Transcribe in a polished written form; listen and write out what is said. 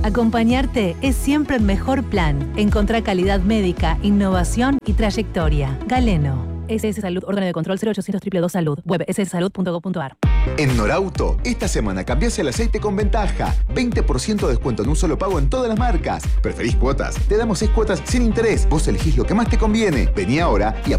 Acompañarte es siempre el mejor plan. Encontrá calidad médica, innovación y trayectoria. Galeno. SS Salud, órgano de control 0800 222 Salud. Web sssalud.gov.ar. En Norauto, esta semana cambiás el aceite con ventaja. 20% de descuento en un solo pago en todas las marcas. ¿Preferís cuotas? Te damos 6 cuotas sin interés. Vos elegís lo que más te conviene. Vení ahora y